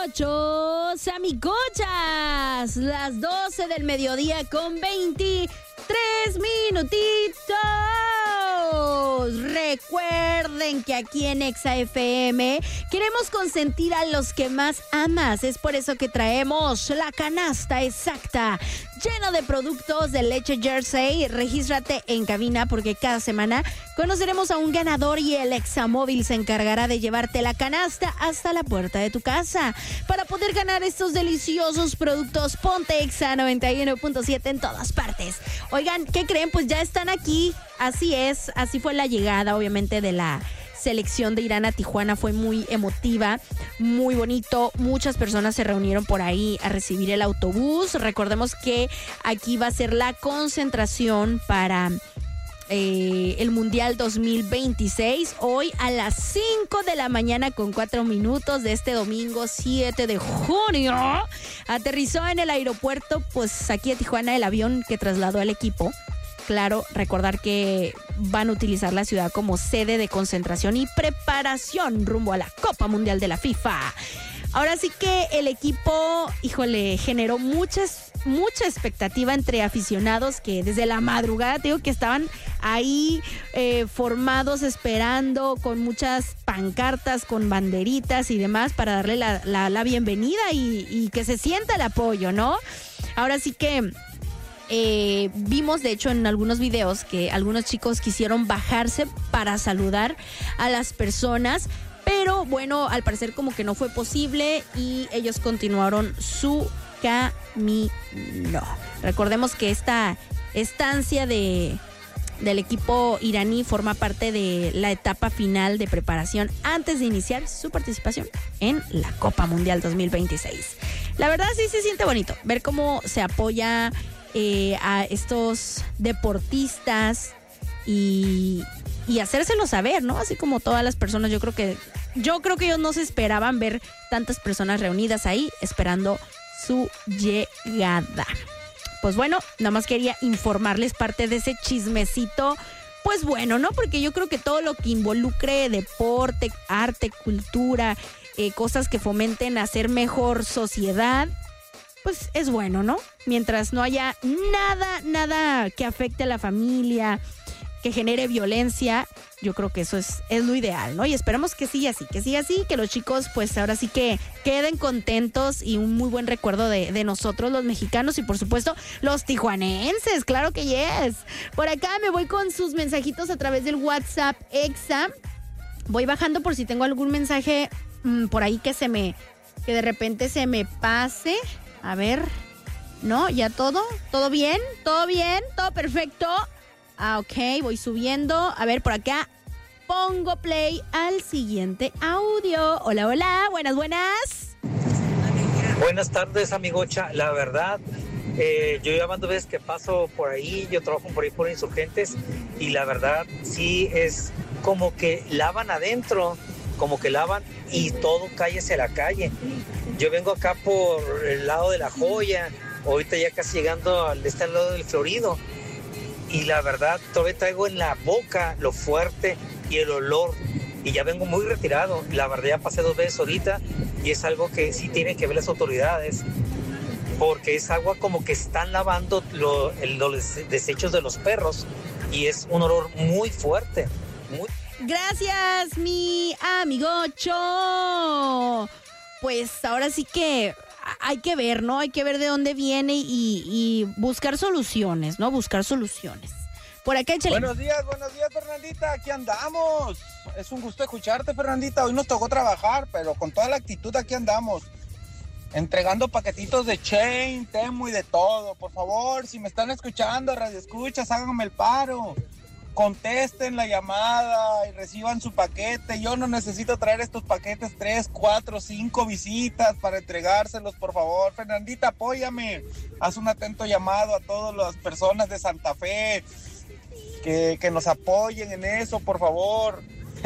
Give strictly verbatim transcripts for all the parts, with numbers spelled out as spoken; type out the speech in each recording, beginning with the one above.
amigochos, amigochas. Las doce del mediodía con veintitrés minutitos. Recuerden que aquí en Exa F M queremos consentir a los que más amas. Es por eso que traemos la canasta exacta, lleno de productos de leche Jersey. Regístrate en cabina porque cada semana conoceremos a un ganador y el Examóvil se encargará de llevarte la canasta hasta la puerta de tu casa. Para poder ganar estos deliciosos productos, ponte Exa noventa y uno punto siete en todas partes. Oigan, ¿qué creen? Pues ya están aquí. Así es, así fue la llegada, obviamente, de la selección de Irán a Tijuana. Fue muy emotiva, muy bonito. Muchas personas se reunieron por ahí a recibir el autobús. Recordemos que aquí va a ser la concentración para eh, el Mundial dos mil veintiséis. Hoy a las cinco de la mañana con cuatro minutos de este domingo siete de junio. Aterrizó en el aeropuerto, pues aquí a Tijuana, el avión que trasladó al equipo. Claro, recordar que van a utilizar la ciudad como sede de concentración y preparación rumbo a la Copa Mundial de la FIFA. Ahora sí que el equipo, híjole, generó muchas, mucha expectativa entre aficionados que desde la madrugada, te digo que estaban ahí eh, formados, esperando, con muchas pancartas, con banderitas y demás para darle la, la, la bienvenida y, y que se sienta el apoyo, ¿no? Ahora sí que Eh, vimos de hecho en algunos videos que algunos chicos quisieron bajarse para saludar a las personas, pero bueno, al parecer como que no fue posible y ellos continuaron su camino. Recordemos que esta estancia de del equipo iraní forma parte de la etapa final de preparación antes de iniciar su participación en la Copa Mundial dos mil veintiséis. La verdad sí se siente bonito ver cómo se apoya Eh, a estos deportistas y, y hacérselo saber, ¿no? Así como todas las personas, yo creo que yo creo que ellos no se esperaban ver tantas personas reunidas ahí esperando su llegada. Pues bueno, nada más quería informarles parte de ese chismecito, pues bueno, ¿no? Porque yo creo que todo lo que involucre deporte, arte, cultura, eh, cosas que fomenten hacer mejor sociedad, pues es bueno, ¿no? Mientras no haya nada, nada que afecte a la familia, que genere violencia, yo creo que eso es, es lo ideal, ¿no? Y esperamos que siga así, que siga así, que los chicos pues ahora sí que queden contentos y un muy buen recuerdo de, de nosotros los mexicanos y por supuesto los tijuanenses, claro que yes. Por acá me voy con sus mensajitos a través del WhatsApp Exa. Voy bajando por si tengo algún mensaje mmm, por ahí que se me, que de repente se me pase. A ver, ¿no? ¿Ya todo? ¿Todo bien? ¿Todo bien? ¿Todo perfecto? Ah, ok, voy subiendo. A ver, por acá pongo play al siguiente audio. Hola, hola, buenas, buenas. Buenas tardes, amigocha. La verdad, eh, yo ya mando veces que paso por ahí, yo trabajo por ahí por Insurgentes y la verdad sí es como que lavan adentro, como que lavan y todo cae hacia la calle. Yo vengo acá por el lado de La Joya, ahorita ya casi llegando al este lado del Florido. Y la verdad, todavía traigo en la boca lo fuerte y el olor. Y ya vengo muy retirado. La verdad, ya pasé dos veces ahorita y es algo que sí tienen que ver las autoridades. Porque es agua como que están lavando lo, el, los desechos de los perros. Y es un olor muy fuerte. Muy... Gracias, mi amigocho. Pues ahora sí que hay que ver, ¿no? Hay que ver de dónde viene y, y buscar soluciones, ¿no? Buscar soluciones. Por acá, échale. Buenos días, buenos días, Fernandita. Aquí andamos. Es un gusto escucharte, Fernandita. Hoy nos tocó trabajar, pero con toda la actitud aquí andamos. Entregando paquetitos de Chain, Temu y de todo. Por favor, si me están escuchando, radio escuchas, háganme el paro. Contesten la llamada y reciban su paquete. Yo no necesito traer estos paquetes tres, cuatro, cinco visitas para entregárselos, por favor. Fernandita, apóyame. Haz un atento llamado a todas las personas de Santa Fe que, que nos apoyen en eso, por favor.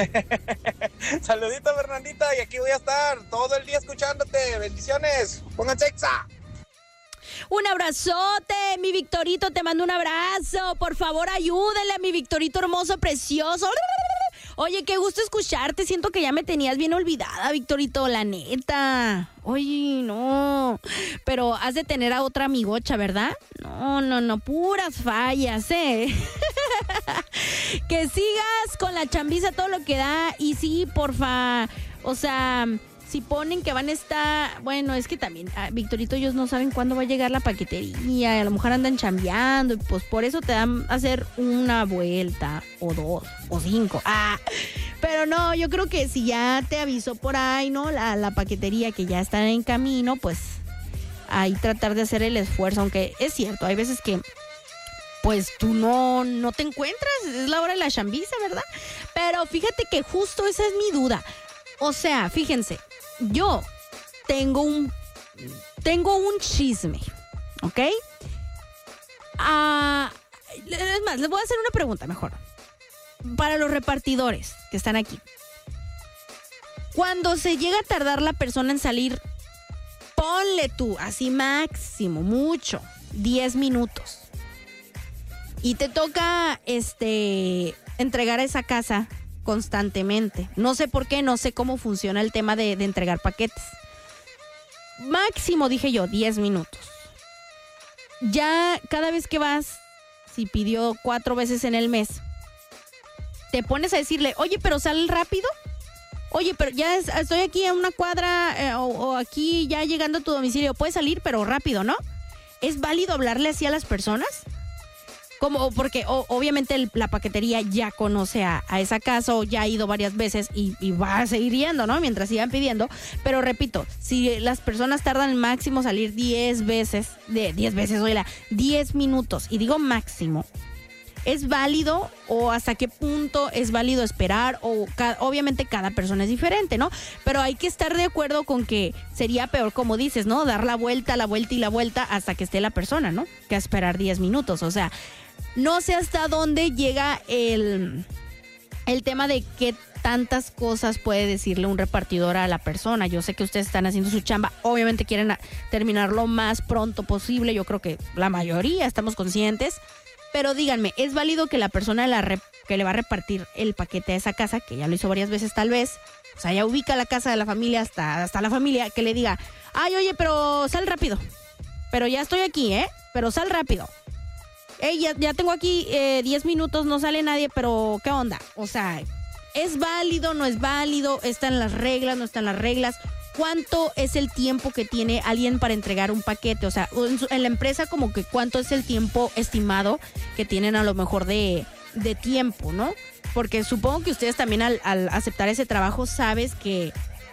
Saludito, Fernandita, y aquí voy a estar todo el día escuchándote. Bendiciones. Pónganse Exa. Un abrazote, mi Victorito, te mando un abrazo. Por favor, ayúdenle a mi Victorito hermoso, precioso. Oye, qué gusto escucharte. Siento que ya me tenías bien olvidada, Victorito, la neta. Oye, no. Pero has de tener a otra amigocha, ¿verdad? No, no, no, puras fallas, ¿eh? Que sigas con la chambiza todo lo que da. Y sí, porfa, o sea, si ponen que van a estar... Bueno, es que también, ah, Victorito, ellos no saben cuándo va a llegar la paquetería. A lo mejor andan chambeando y pues por eso te dan a hacer una vuelta o dos o cinco. Ah, pero no, yo creo que si ya te avisó por ahí, ¿no? La, la paquetería que ya está en camino, pues ahí tratar de hacer el esfuerzo. Aunque es cierto, hay veces que pues tú no, no te encuentras, es la hora de la chambiza, ¿verdad? Pero fíjate que justo esa es mi duda. O sea, fíjense, yo tengo un, tengo un chisme, ¿ok? Ah, es más, les voy a hacer una pregunta mejor. Para los repartidores que están aquí. Cuando se llega a tardar la persona en salir, ponle tú, así máximo, mucho, diez minutos. Y te toca, este, entregar a esa casa constantemente. No sé por qué, no sé cómo funciona el tema de, de entregar paquetes. Máximo, dije yo, diez minutos. Ya cada vez que vas, si pidió cuatro veces en el mes, te pones a decirle, oye, pero sal rápido. Oye, pero ya es, estoy aquí en una cuadra eh, o, o aquí ya llegando a tu domicilio. Puedes salir, pero rápido, ¿no? ¿Es válido hablarle así a las personas? Como, porque o, obviamente el, la paquetería ya conoce a, a esa casa o ya ha ido varias veces y, y va a seguir yendo, ¿no? Mientras sigan pidiendo. Pero repito, si las personas tardan máximo salir diez veces, de diez veces, oye, diez minutos, y digo máximo, ¿es válido o hasta qué punto es válido esperar? O ca- obviamente cada persona es diferente, ¿no? Pero hay que estar de acuerdo con que sería peor, como dices, ¿no? Dar la vuelta, la vuelta y la vuelta hasta que esté la persona, ¿no? Que esperar diez minutos. O sea, no sé hasta dónde llega el, el tema de qué tantas cosas puede decirle un repartidor a la persona. Yo sé que ustedes están haciendo su chamba. Obviamente quieren a- terminar lo más pronto posible. Yo creo que la mayoría estamos conscientes. Pero díganme, ¿es válido que la persona la rep- que le va a repartir el paquete a esa casa, que ya lo hizo varias veces tal vez, o sea, ya ubica la casa de la familia hasta, hasta la familia, que le diga, ay, oye, pero sal rápido, pero ya estoy aquí, ¿eh? Pero sal rápido. Ey, ya, ya tengo aquí eh, diez minutos, no sale nadie, pero ¿qué onda? O sea, ¿es válido, no es válido? ¿Están las reglas, no están las reglas? ¿Cuánto es el tiempo que tiene alguien para entregar un paquete? O sea, en, su, en la empresa como que cuánto es el tiempo estimado que tienen a lo mejor de, de tiempo, ¿no? Porque supongo que ustedes también al, al aceptar ese trabajo sabes que,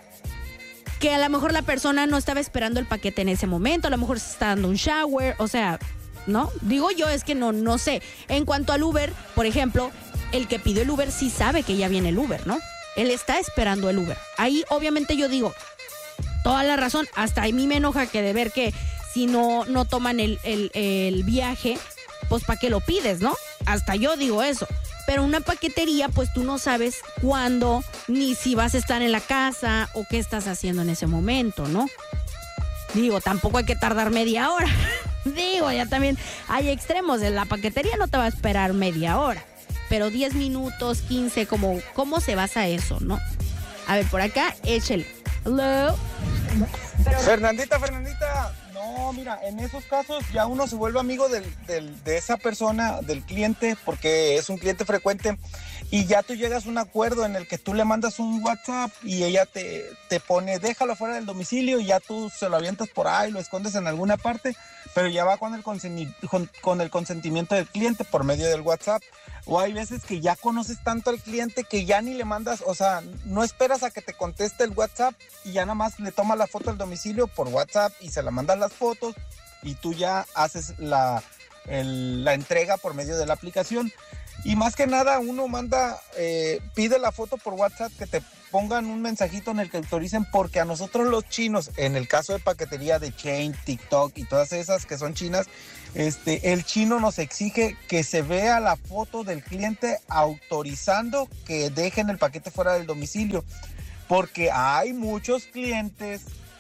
que a lo mejor la persona no estaba esperando el paquete en ese momento, a lo mejor se está dando un shower, o sea, ¿no? Digo yo, es que no, no sé. En cuanto al Uber, por ejemplo, el que pidió el Uber sí sabe que ya viene el Uber, ¿no? Él está esperando el Uber. Ahí obviamente yo digo, toda la razón, hasta a mí me enoja que de ver que si no, no toman el, el, el viaje, pues ¿para qué lo pides, no? Hasta yo digo eso. Pero una paquetería, pues tú no sabes cuándo, ni si vas a estar en la casa o qué estás haciendo en ese momento, ¿no? Digo, tampoco hay que tardar media hora. Digo, ya también hay extremos. En la paquetería no te va a esperar media hora. Pero diez minutos, quince, como, ¿cómo se basa eso, no? A ver, por acá, échele. Hello. Pero... Fernandita, Fernandita, no, mira, en esos casos ya uno se vuelve amigo del, del, de esa persona, del cliente, porque es un cliente frecuente, y ya tú llegas a un acuerdo en el que tú le mandas un WhatsApp y ella te, te pone, déjalo fuera del domicilio, y ya tú se lo avientas por ahí, lo escondes en alguna parte, pero ya va con el, conseni- con, con el consentimiento del cliente por medio del WhatsApp. O hay veces que ya conoces tanto al cliente que ya ni le mandas, o sea, no esperas a que te conteste el WhatsApp y ya nada más le tomas la foto del domicilio por WhatsApp y se la mandas las fotos y tú ya haces la, el, la entrega por medio de la aplicación. Y más que nada uno manda, eh, pide la foto por WhatsApp, que te pongan un mensajito en el que autoricen, porque a nosotros los chinos, en el caso de paquetería de Chain, TikTok y todas esas que son chinas, este, el chino nos exige que se vea la foto del cliente autorizando que dejen el paquete fuera del domicilio, porque hay muchos clientes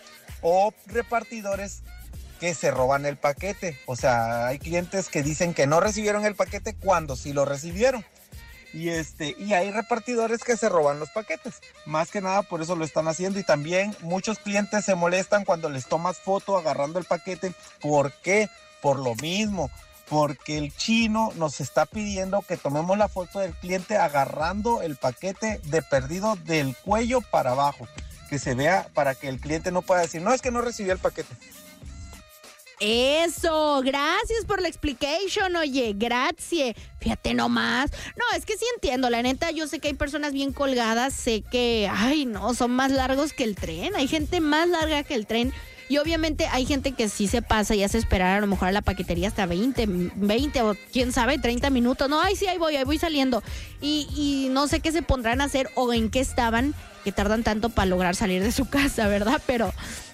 o repartidores que se roban el paquete. O sea, hay clientes que dicen que no recibieron el paquete cuando sí lo recibieron. Y, este, y hay repartidores que se roban los paquetes. Más que nada por eso lo están haciendo. Y también muchos clientes se molestan cuando les tomas foto agarrando el paquete. ¿Por qué? Por lo mismo. Porque el chino nos está pidiendo que tomemos la foto del cliente agarrando el paquete de perdido del cuello para abajo. Que se vea para que el cliente no pueda decir, no, es que no recibió el paquete. Eso, gracias por la explication, oye, gracias. Fíjate nomás. No, es que sí entiendo, la neta, yo sé que hay personas bien colgadas, sé que, ay, no, son más largos que el tren, hay gente más larga que el tren. Y obviamente hay gente que sí se pasa y hace esperar a lo mejor a la paquetería hasta veinte, veinte o quién sabe, treinta minutos. No, ay, sí, ahí voy, ahí voy saliendo. Y, y no sé qué se pondrán a hacer o en qué estaban, que tardan tanto para lograr salir de su casa, ¿verdad? Pero...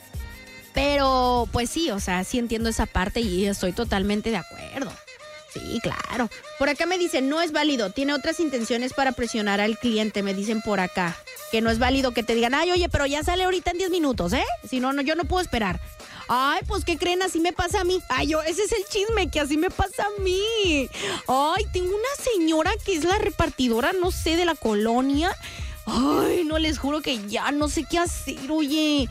Pero, pues sí, o sea, sí entiendo esa parte y estoy totalmente de acuerdo. Sí, claro. Por acá me dicen, no es válido, tiene otras intenciones para presionar al cliente, me dicen por acá. Que no es válido que te digan, ay, oye, pero ya sale ahorita en diez minutos, ¿eh? Si no, no, yo no puedo esperar. Ay, pues, ¿qué creen? Así me pasa a mí. Ay, yo, ese es el chisme, que así me pasa a mí. Ay, tengo una señora que es la repartidora, no sé, de la colonia. Ay, no, les juro que ya no sé qué hacer, oye.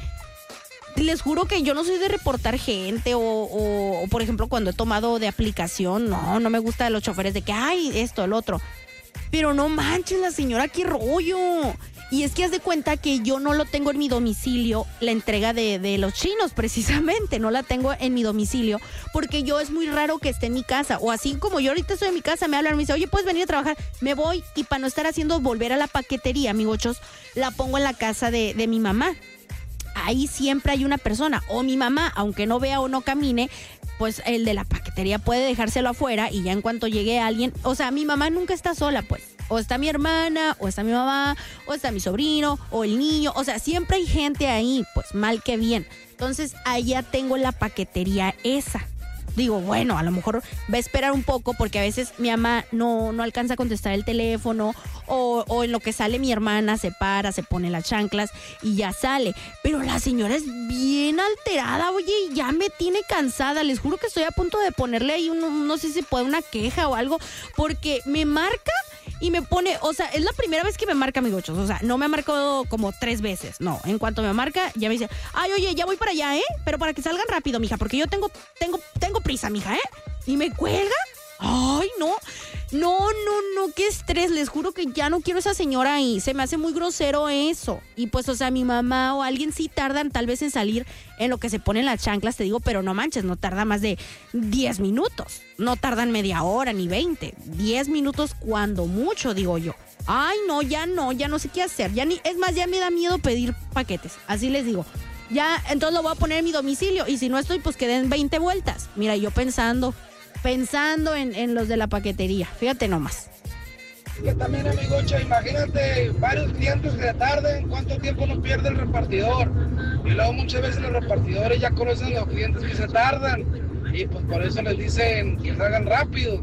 Les juro que yo no soy de reportar gente o, o, o, por ejemplo, cuando he tomado de aplicación, no, no me gusta de los choferes de que, ay, esto, el otro. Pero no manches, la señora, qué rollo. Y es que haz de cuenta que yo no lo tengo en mi domicilio, la entrega de, de los chinos, precisamente, no la tengo en mi domicilio, porque yo es muy raro que esté en mi casa. O así como yo ahorita estoy en mi casa, me hablan, me dicen, oye, ¿puedes venir a trabajar? Me voy y para no estar haciendo volver a la paquetería, amigochos, la pongo en la casa de, de mi mamá. Ahí siempre hay una persona, o mi mamá, aunque no vea o no camine, pues el de la paquetería puede dejárselo afuera y ya en cuanto llegue alguien, o sea, mi mamá nunca está sola, pues. O está mi hermana, o está mi mamá, o está mi sobrino, o el niño, o sea, siempre hay gente ahí, pues mal que bien. Entonces, allá tengo la paquetería esa. Digo, bueno, a lo mejor va a esperar un poco porque a veces mi mamá no, no alcanza a contestar el teléfono o, o en lo que sale mi hermana se para, se pone las chanclas y ya sale. Pero la señora es bien alterada, oye, y ya me tiene cansada. Les juro que estoy a punto de ponerle ahí, un, no sé si puede una queja o algo, porque me marca y me pone, o sea, es la primera vez que me marca, amigochos, o sea, no me ha marcado como tres veces, no, en cuanto me marca, ya me dice, ay, oye, ya voy para allá, ¿eh? Pero para que salgan rápido, mija, porque yo tengo, tengo, tengo prisa, mija, ¿eh? Y me cuelga, ay, no, no, no, no, qué estrés, les juro que ya no quiero esa señora ahí, se me hace muy grosero eso, y pues, o sea, mi mamá o alguien sí tardan tal vez en salir en lo que se ponen las chanclas, te digo, pero no manches, no tarda más de diez minutos, no tardan media hora ni veinte, diez minutos cuando mucho, digo yo. Ay, no, ya no, ya no sé qué hacer, ya ni, es más, ya me da miedo pedir paquetes, así les digo. Ya, entonces lo voy a poner en mi domicilio y si no estoy, pues que den veinte vueltas. Mira, yo pensando, pensando en, en los de la paquetería, fíjate nomás. Que también, amigocha, imagínate varios clientes que tarden, cuánto tiempo no pierde el repartidor. Y luego muchas veces los repartidores ya conocen a los clientes que se tardan y pues por eso les dicen que salgan rápido.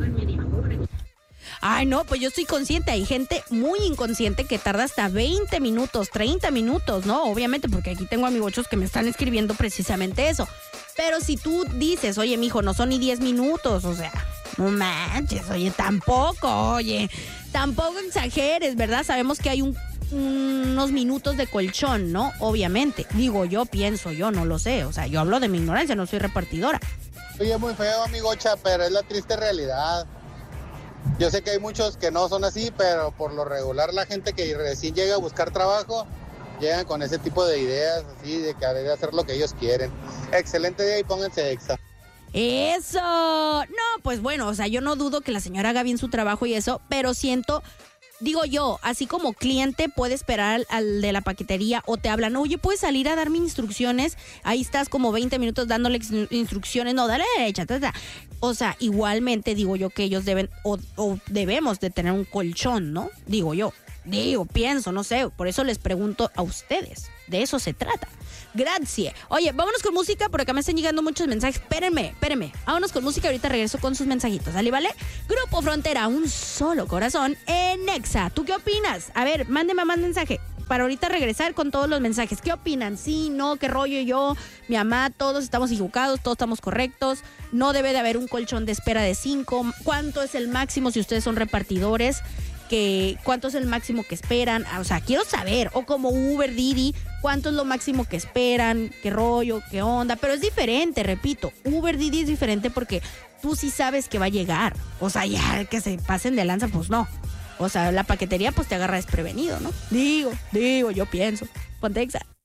Ay, no, pues yo estoy consciente, hay gente muy inconsciente que tarda hasta veinte minutos, treinta minutos, ¿no? Obviamente, porque aquí tengo amigochos que me están escribiendo precisamente eso. Pero si tú dices, oye, mijo, no son ni diez minutos, o sea, no manches, oye, tampoco, oye, tampoco exageres, ¿verdad? Sabemos que hay un, unos minutos de colchón, ¿no? Obviamente, digo yo, pienso yo, no lo sé, o sea, yo hablo de mi ignorancia, no soy repartidora. Oye, muy feo, amigocha, pero es la triste realidad. Yo sé que hay muchos que no son así, pero por lo regular la gente que recién llega a buscar trabajo, llegan con ese tipo de ideas, así, de que debe hacer lo que ellos quieren. Excelente día y pónganse exa. ¡Eso! No, pues bueno, o sea, yo no dudo que la señora haga bien su trabajo y eso, pero siento, digo yo, así como cliente puede esperar al, al de la paquetería o te hablan, oye, ¿puedes salir a darme instrucciones? Ahí estás como veinte minutos dándole instrucciones, no, dale derecha, ta, ta. O sea, igualmente digo yo que ellos deben o, o debemos de tener un colchón, ¿no? Digo yo, digo, pienso, no sé, por eso les pregunto a ustedes, de eso se trata. Gracias. Oye, vámonos con música, por acá me están llegando muchos mensajes. Espérenme, espérenme. Vámonos con música, ahorita regreso con sus mensajitos. ¿Sale, vale? Grupo Frontera, un solo corazón en Exa. ¿Tú qué opinas? A ver, mándeme más mensaje para ahorita regresar con todos los mensajes. ¿Qué opinan? Sí, no, qué rollo yo, mi mamá, todos estamos equivocados, todos estamos correctos. No debe de haber un colchón de espera de cinco. ¿Cuánto es el máximo si ustedes son repartidores? que cuánto es el máximo que esperan, o sea, quiero saber, o como Uber, Didi, cuánto es lo máximo que esperan, qué rollo, qué onda, pero es diferente, repito, Uber, Didi es diferente porque tú sí sabes que va a llegar, o sea, ya que se pasen de lanza, pues no, o sea, la paquetería pues te agarra desprevenido, ¿no? Digo, digo, yo pienso, Ponte Exa.